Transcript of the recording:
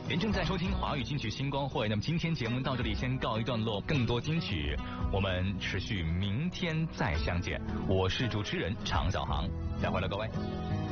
您正在收听华语金曲星光会，那么今天节目到这里先告一段落，更多金曲我们持续明天再相见。我是主持人常小航，再会了各位。